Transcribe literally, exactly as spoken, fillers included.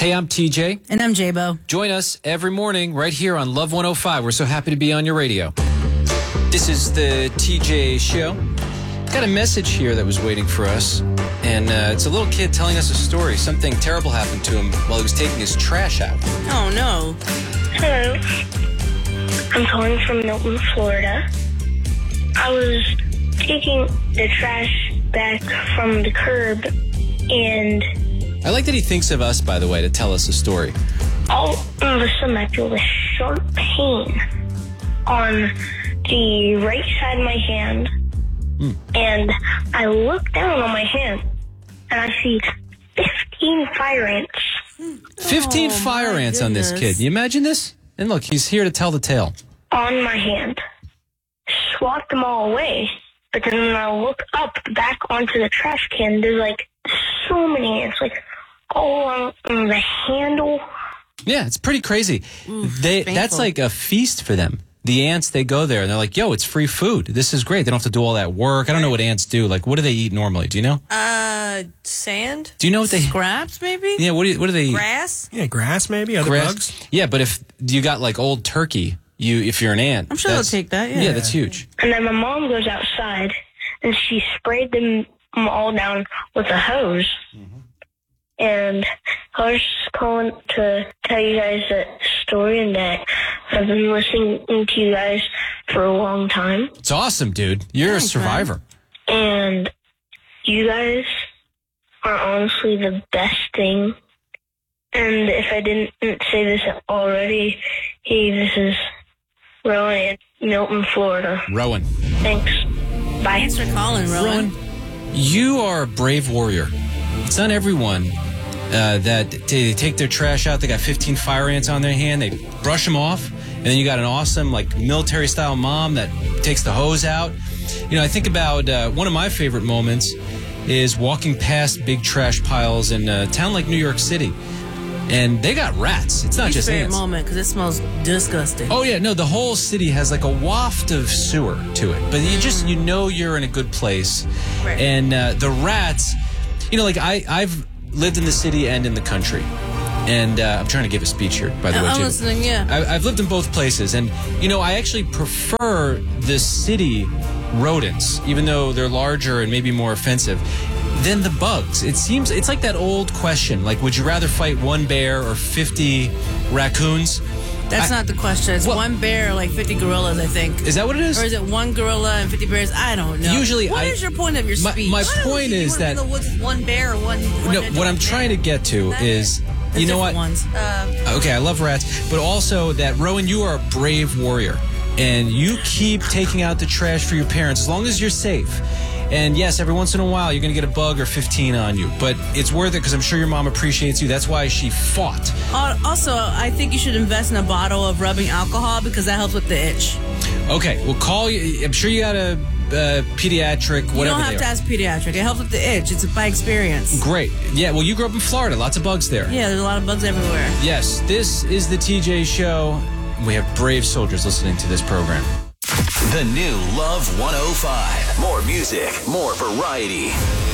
Hey, I'm T J. And I'm J-Bo. Join us every morning right here on Love one oh five. We're so happy to be on your radio. This is the T J Show. Got a message here that was waiting for us. And uh, it's a little kid telling us a story. Something terrible happened to him while he was taking his trash out. Oh, no. Hello. I'm calling from Milton, Florida. I was taking the trash back from the curb, and I like that he thinks of us, by the way, to tell us a story. all of a sudden I feel this sharp pain on the right side of my hand. Mm. And I look down on my hand, and I see fifteen fire ants. fifteen Oh, fire ants goodness. on this kid. Can you imagine this? And look, he's here to tell the tale. On my hand. Swat them all away. But then when I look up back onto the trash can, there's like so many ants, like all on, on the handle. Yeah, it's pretty crazy. Oof, they painful. That's like a feast for them. The ants, they go there and they're like, yo, it's free food. This is great. They don't have to do all that work. I don't know what ants do. Like, what do they eat normally? Do you know? Uh, sand? Do you know what they... Scraps, maybe? Yeah, what do, you, what do they eat? Grass? Yeah, grass maybe, other Grass? bugs. Yeah, but if you got like old turkey, you if you're an ant... I'm sure they'll that's- take that, yeah. Yeah, that's huge. And then my mom goes outside, and she sprayed them all down with a hose. Mm-hmm. And I was just calling to tell you guys that story, and that I've been listening to you guys for a long time. It's awesome, dude. You're Thanks, a survivor. And you guys are honestly the best thing. And if I didn't say this already, hey, this is Rowan in Milton, Florida. Rowan. Thanks. Bye. Thanks for calling, Rowan. Rowan, you are a brave warrior. It's not everyone uh, that they take their trash out. They got fifteen fire ants on their hand. They brush them off. And then you got an awesome, like, military-style mom that takes the hose out. You know, I think about uh, one of my favorite moments is walking past big trash piles in a town like New York City. And they got rats. It's not Least just favorite ants. moment, because it smells disgusting. Oh, yeah, no, the whole city has like a waft of sewer to it. But you just, you know you're in a good place. Right. And uh, the rats, you know, like I, I've lived in the city and in the country. And uh, I'm trying to give a speech here, by the Uh, way, I'm too. listening, yeah. I, I've lived in both places. And, you know, I actually prefer the city rodents, even though they're larger and maybe more offensive, than the bugs. It seems, it's like that old question, like, would you rather fight one bear or fifty raccoons? That's I- not the question. It's Well- one bear or like fifty gorillas, I think. Is that what it is? Or is it one gorilla and fifty bears? I don't know. Usually What I- is your point of your My- speech? my I don't point think you is wanna that- be in the woods with one bear or one. one No, what I'm bear. trying to get to is, There's you know what? different Ones. Uh, Okay, I love rats, but also that, Rowan, you are a brave warrior, and you keep taking out the trash for your parents as long as you're safe. And yes, every once in a while, you're going to get a bug or fifteen on you, but it's worth it because I'm sure your mom appreciates you. That's why she fought. Al- Also, I think you should invest in a bottle of rubbing alcohol because that helps with the itch. Okay, we'll call you. I'm sure you got a uh, pediatric, whatever You don't they have are. to ask pediatric. It helps with the itch. It's by experience. Great. Yeah, well, you grew up in Florida. Lots of bugs there. Yeah, there's a lot of bugs everywhere. Yes, this is the T J Show. We have brave soldiers listening to this program. The new Love one oh five. More music, more variety.